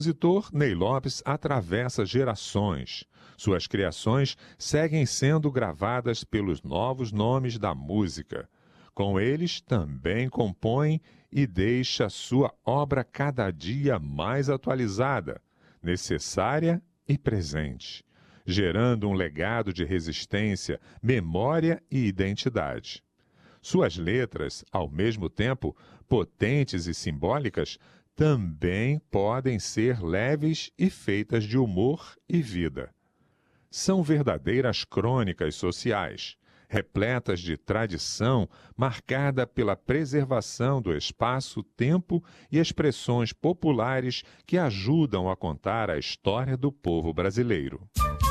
compositor Ney Lopes atravessa gerações. Suas criações seguem sendo gravadas pelos novos nomes da música. Com eles, também compõe e deixa sua obra cada dia mais atualizada, necessária e presente, gerando um legado de resistência, memória e identidade. Suas letras, ao mesmo tempo potentes e simbólicas, também podem ser leves e feitas de humor e vida. São verdadeiras crônicas sociais, repletas de tradição, marcada pela preservação do espaço, tempo e expressões populares que ajudam a contar a história do povo brasileiro.